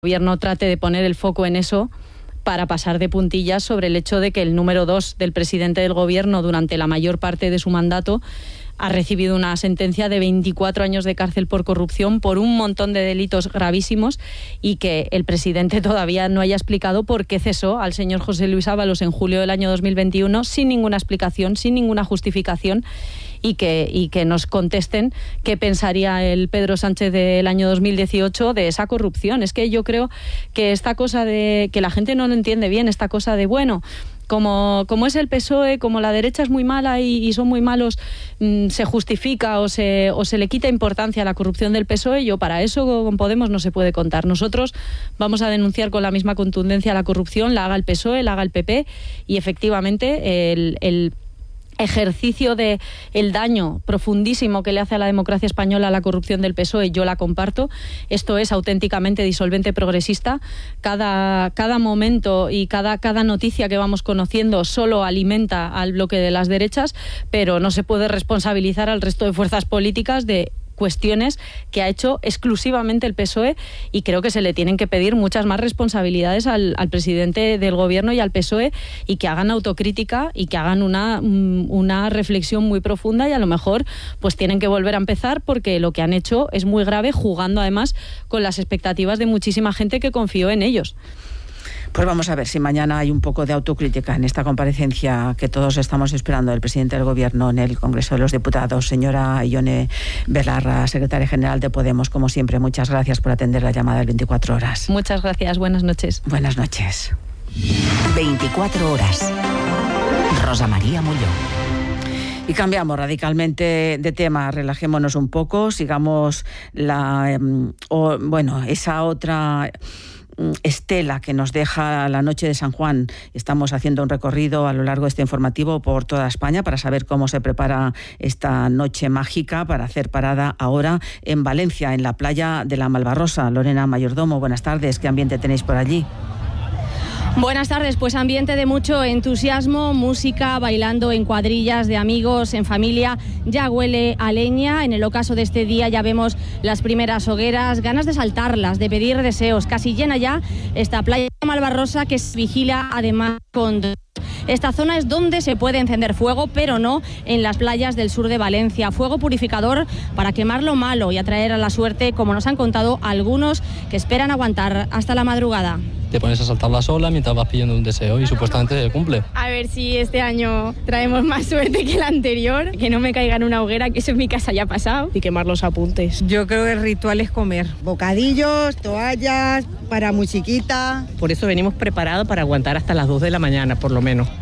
gobierno trate de poner el foco en eso para pasar de puntillas sobre el hecho de que el número 2 del presidente del gobierno durante la mayor parte de su mandato ha recibido una sentencia de 24 años de cárcel por corrupción por un montón de delitos gravísimos y que el presidente todavía no haya explicado por qué cesó al señor José Luis Ábalos en julio del año 2021 sin ninguna explicación, sin ninguna justificación y que nos contesten qué pensaría el Pedro Sánchez del año 2018 de esa corrupción. Es que yo creo que esta cosa de que la gente no lo entiende bien, esta cosa de bueno, como es el PSOE, como la derecha es muy mala y son muy malos, se justifica o se le quita importancia a la corrupción del PSOE. Yo para eso con Podemos no se puede contar. Nosotros vamos a denunciar con la misma contundencia la corrupción, la haga el PSOE, la haga el PP, y efectivamente el ejercicio de el daño profundísimo que le hace a la democracia española la corrupción del PSOE, yo la comparto. Esto es auténticamente disolvente progresista. Cada momento y cada noticia que vamos conociendo solo alimenta al bloque de las derechas, pero no se puede responsabilizar al resto de fuerzas políticas de cuestiones que ha hecho exclusivamente el PSOE, y creo que se le tienen que pedir muchas más responsabilidades al presidente del gobierno y al PSOE, y que hagan autocrítica y que hagan una reflexión muy profunda, y a lo mejor pues tienen que volver a empezar, porque lo que han hecho es muy grave, jugando además con las expectativas de muchísima gente que confió en ellos. Pues vamos a ver si mañana hay un poco de autocrítica en esta comparecencia que todos estamos esperando del presidente del Gobierno en el Congreso de los Diputados. Señora Ione Belarra, secretaria general de Podemos, como siempre, muchas gracias por atender la llamada del 24 horas. Muchas gracias, buenas noches. Buenas noches. 24 horas. Rosa María Molló. Y cambiamos radicalmente de tema, relajémonos un poco, sigamos esa otra estela que nos deja la noche de San Juan. Estamos haciendo un recorrido a lo largo de este informativo por toda España para saber cómo se prepara esta noche mágica, para hacer parada ahora en Valencia, en la playa de la Malvarrosa. Lorena Mayordomo, buenas tardes, ¿qué ambiente tenéis por allí? Buenas tardes, pues ambiente de mucho entusiasmo, música, bailando en cuadrillas de amigos, en familia, ya huele a leña. En el ocaso de este día ya vemos las primeras hogueras, ganas de saltarlas, de pedir deseos. Casi llena ya esta playa de Malvarrosa, que se vigila además con... Esta zona es donde se puede encender fuego, pero no en las playas del sur de Valencia. Fuego purificador para quemar lo malo y atraer a la suerte, como nos han contado algunos que esperan aguantar hasta la madrugada. Te pones a saltar la ola mientras vas pidiendo un deseo y supuestamente se cumple. A ver si este año traemos más suerte que el anterior, que no me caiga en una hoguera, que eso en mi casa ya ha pasado. Y quemar los apuntes. Yo creo que el ritual es comer. Bocadillos, toallas, para musiquita. Por eso venimos preparados para aguantar hasta las 2 de la mañana, por lo menos.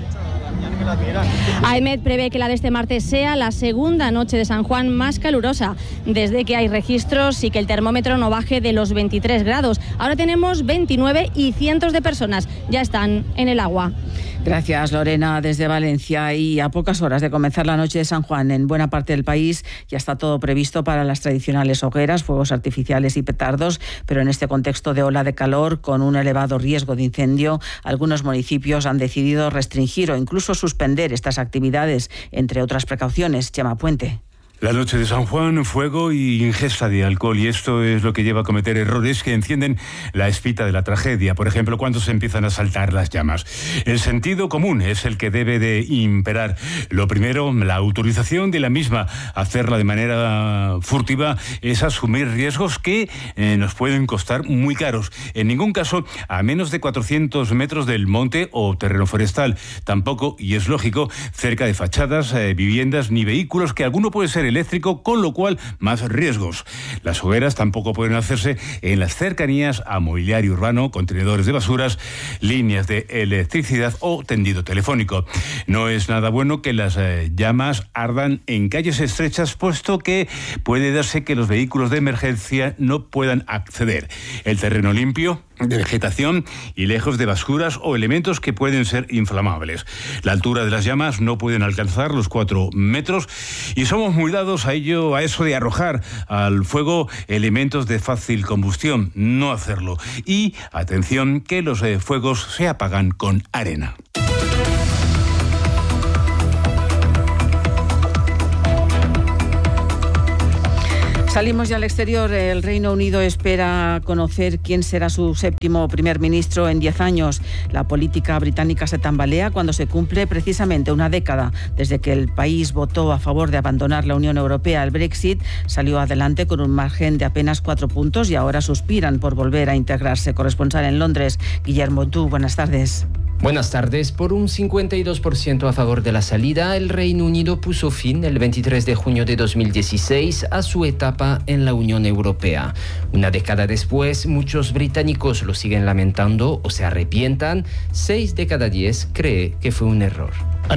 AEMET prevé que la de este martes sea la segunda noche de San Juan más calurosa desde que hay registros y que el termómetro no baje de los 23 grados. Ahora tenemos 29 y cientos de personas ya están en el agua. Gracias, Lorena, desde Valencia. Y a pocas horas de comenzar la noche de San Juan en buena parte del país ya está todo previsto para las tradicionales hogueras, fuegos artificiales y petardos, pero en este contexto de ola de calor con un elevado riesgo de incendio, algunos municipios han decidido restringir o incluso suspender estas actividades, entre otras precauciones. Chema Puente. La noche de San Juan, fuego y ingesta de alcohol, y esto es lo que lleva a cometer errores que encienden la espita de la tragedia. Por ejemplo, cuando se empiezan a saltar las llamas. El sentido común es el que debe de imperar. Lo primero, la autorización de la misma. Hacerla de manera furtiva es asumir riesgos que nos pueden costar muy caros. En ningún caso a menos de 400 metros del monte o terreno forestal. Tampoco, y es lógico, cerca de fachadas, viviendas ni vehículos, que alguno puede ser eléctrico, con lo cual más riesgos. Las hogueras tampoco pueden hacerse en las cercanías a mobiliario urbano, contenedores de basuras, líneas de electricidad o tendido telefónico. No es nada bueno que las llamas ardan en calles estrechas, puesto que puede darse que los vehículos de emergencia no puedan acceder. El terreno limpio, de vegetación y lejos de basuras o elementos que pueden ser inflamables. La altura de las llamas no pueden alcanzar los 4 metros y somos muy dados a ello, a eso de arrojar al fuego elementos de fácil combustión. No hacerlo. Y atención, que los fuegos se apagan con arena. Salimos ya al exterior. El Reino Unido espera conocer quién será su séptimo primer ministro en 10 años. La política británica se tambalea cuando se cumple precisamente una década desde que el país votó a favor de abandonar la Unión Europea. El Brexit salió adelante con un margen de apenas 4 puntos y ahora suspiran por volver a integrarse. Corresponsal en Londres, Guillermo Tú, buenas tardes. Buenas tardes. Por un 52% a favor de la salida, el Reino Unido puso fin el 23 de junio de 2016 a su etapa en la Unión Europea. Una década después, muchos británicos lo siguen lamentando o se arrepientan. 6 de cada 10 cree que fue un error.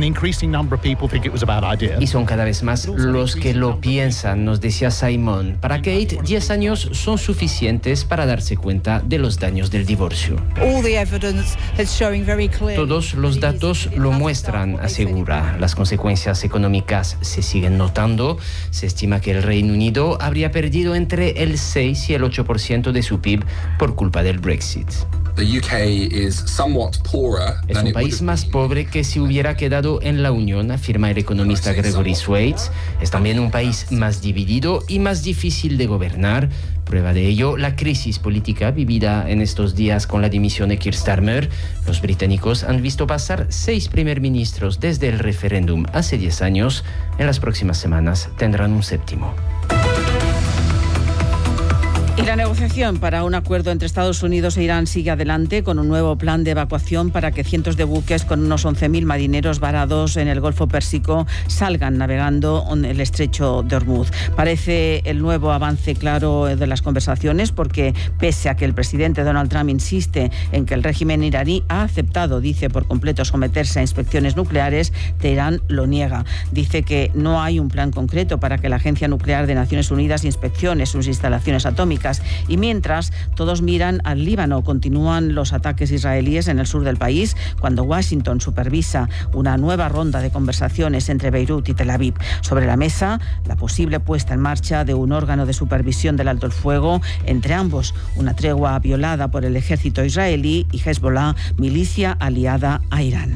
Y son cada vez más los que lo piensan, nos decía Simon. Para Kate, 10 años son suficientes para darse cuenta de los daños del divorcio. Todos los datos lo muestran, asegura. Las consecuencias económicas se siguen notando. Se estima que el Reino Unido habría perdido entre el 6 y el 8% de su PIB por culpa del Brexit. Es un país más pobre que si hubiera quedado en la Unión, afirma el economista Gregory Swaits. Es también un país más dividido y más difícil de gobernar. Prueba de ello, la crisis política vivida en estos días con la dimisión de Keir Starmer. Los británicos han visto pasar 6 primer ministros desde el referéndum hace 10 años. En las próximas semanas tendrán un séptimo. Y la negociación para un acuerdo entre Estados Unidos e Irán sigue adelante con un nuevo plan de evacuación para que cientos de buques con unos 11.000 marineros varados en el Golfo Pérsico salgan navegando en el estrecho de Hormuz. Parece el nuevo avance claro de las conversaciones porque, pese a que el presidente Donald Trump insiste en que el régimen iraní ha aceptado, dice, por completo someterse a inspecciones nucleares, Teherán lo niega. Dice que no hay un plan concreto para que la Agencia Nuclear de Naciones Unidas inspeccione sus instalaciones atómicas. Y mientras, todos miran al Líbano. Continúan los ataques israelíes en el sur del país cuando Washington supervisa una nueva ronda de conversaciones entre Beirut y Tel Aviv. Sobre la mesa, la posible puesta en marcha de un órgano de supervisión del alto el fuego entre ambos, una tregua violada por el ejército israelí y Hezbollah, milicia aliada a Irán.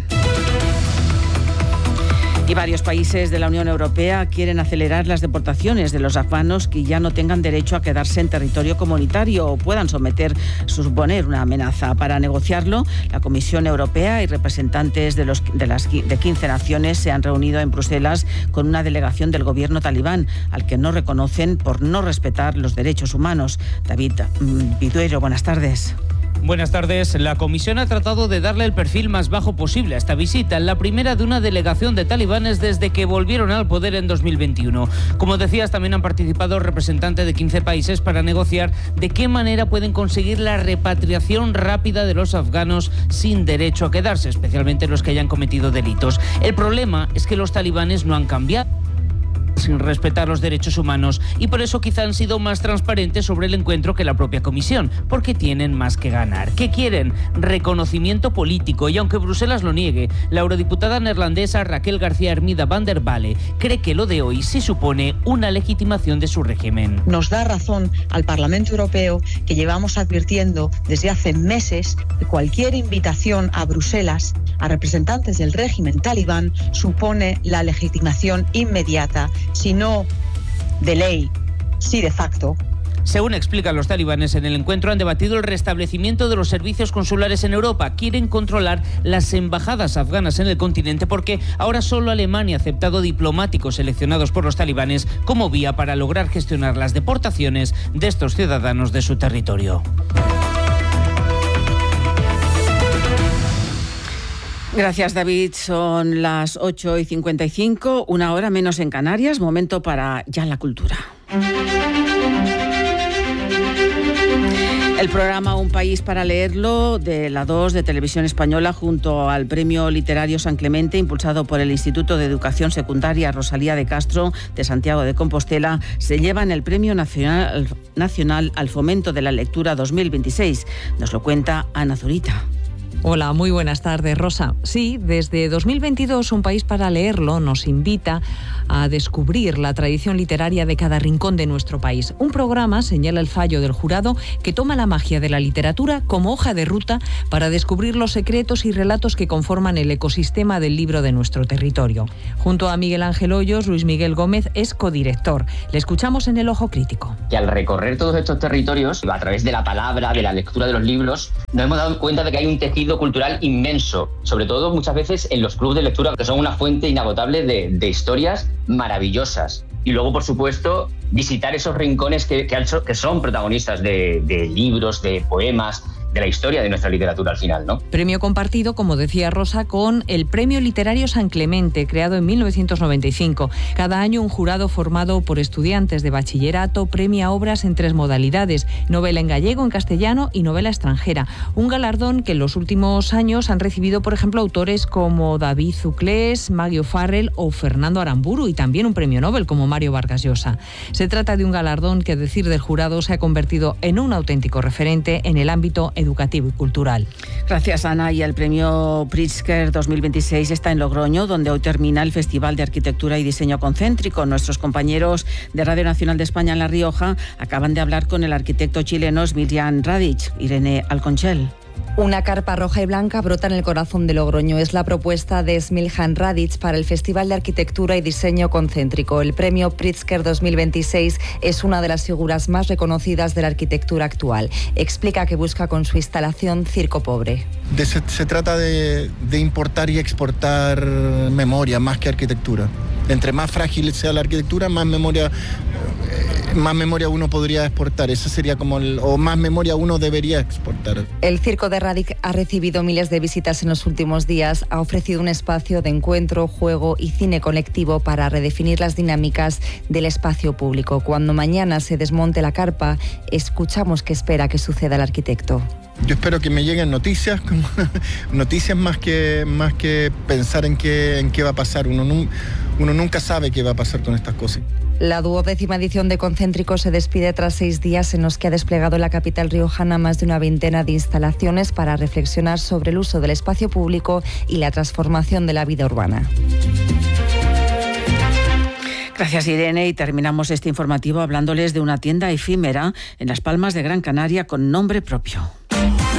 Y varios países de la Unión Europea quieren acelerar las deportaciones de los afganos que ya no tengan derecho a quedarse en territorio comunitario o puedan suponer una amenaza. Para negociarlo, la Comisión Europea y representantes de 15 naciones se han reunido en Bruselas con una delegación del gobierno talibán, al que no reconocen por no respetar los derechos humanos. David Viduero, buenas tardes. Buenas tardes. La comisión ha tratado de darle el perfil más bajo posible a esta visita, la primera de una delegación de talibanes desde que volvieron al poder en 2021. Como decías, también han participado representantes de 15 países para negociar de qué manera pueden conseguir la repatriación rápida de los afganos sin derecho a quedarse, especialmente los que hayan cometido delitos. El problema es que los talibanes no han cambiado sin respetar los derechos humanos y por eso quizá han sido más transparentes sobre el encuentro que la propia comisión, porque tienen más que ganar. ¿Qué quieren? Reconocimiento político, y aunque Bruselas lo niegue, la eurodiputada neerlandesa Raquel García Hermida van der Walle cree que lo de hoy sí supone una legitimación de su régimen. Nos da razón al Parlamento Europeo, que llevamos advirtiendo desde hace meses que cualquier invitación a Bruselas a representantes del régimen talibán supone la legitimación inmediata, si no de ley, sí de facto. Según explican los talibanes, en el encuentro han debatido el restablecimiento de los servicios consulares en Europa. Quieren controlar las embajadas afganas en el continente porque ahora solo Alemania ha aceptado diplomáticos seleccionados por los talibanes como vía para lograr gestionar las deportaciones de estos ciudadanos de su territorio. Gracias, David. Son las 8:55, una hora menos en Canarias. Momento para Ya la Cultura. El programa Un País para Leerlo de la 2 de Televisión Española junto al Premio Literario San Clemente impulsado por el Instituto de Educación Secundaria Rosalía de Castro de Santiago de Compostela se llevan el Premio Nacional al Fomento de la Lectura 2026. Nos lo cuenta Ana Zurita. Hola, muy buenas tardes, Rosa. Sí, desde 2022 Un País para Leerlo nos invita a descubrir la tradición literaria de cada rincón de nuestro país. Un programa, señala el fallo del jurado, que toma la magia de la literatura como hoja de ruta para descubrir los secretos y relatos que conforman el ecosistema del libro de nuestro territorio. Junto a Miguel Ángel Hoyos, Luis Miguel Gómez es codirector. Le escuchamos en El Ojo Crítico. Que al recorrer todos estos territorios, a través de la palabra, de la lectura de los libros, nos hemos dado cuenta de que hay un tejido cultural inmenso, sobre todo muchas veces en los clubes de lectura, que son una fuente inagotable de historias maravillosas. Y luego, por supuesto, visitar esos rincones que son protagonistas de libros, de poemas, de la historia de nuestra literatura al final, ¿no? Premio compartido, como decía Rosa, con el Premio Literario San Clemente, creado en 1995. Cada año un jurado formado por estudiantes de bachillerato premia obras en 3 modalidades: novela en gallego, en castellano y novela extranjera. Un galardón que en los últimos años han recibido, por ejemplo, autores como David Zuclés, Maggie O'Farrell o Fernando Aramburu, y también un premio Nobel como Mario Vargas Llosa. Se trata de un galardón que, a decir del jurado, se ha convertido en un auténtico referente en el ámbito educativo y cultural. Gracias, Ana. Y el premio Pritzker 2026 está en Logroño, donde hoy termina el Festival de Arquitectura y Diseño Concéntrico. Nuestros compañeros de Radio Nacional de España en La Rioja acaban de hablar con el arquitecto chileno Smiljan Radic. Irene Alconchel. Una carpa roja y blanca brota en el corazón de Logroño. Es la propuesta de Smiljan Radic para el Festival de Arquitectura y Diseño Concéntrico. El premio Pritzker 2026 es una de las figuras más reconocidas de la arquitectura actual. Explica que busca con su instalación Circo Pobre. Se trata de importar y exportar memoria más que arquitectura. Entre más frágil sea la arquitectura, más memoria uno podría exportar. Ese sería o más memoria uno debería exportar. El Circo de Radic ha recibido miles de visitas en los últimos días. Ha ofrecido un espacio de encuentro, juego y cine colectivo para redefinir las dinámicas del espacio público. Cuando mañana se desmonte la carpa, escuchamos qué espera que suceda el arquitecto. Yo espero que me lleguen noticias más que pensar en qué va a pasar. Uno nunca sabe qué va a pasar con estas cosas. La 12ª edición de Concéntrico se despide tras 6 días en los que ha desplegado en la capital riojana más de una veintena de instalaciones para reflexionar sobre el uso del espacio público y la transformación de la vida urbana. Gracias, Irene, y terminamos este informativo hablándoles de una tienda efímera en Las Palmas de Gran Canaria con nombre propio.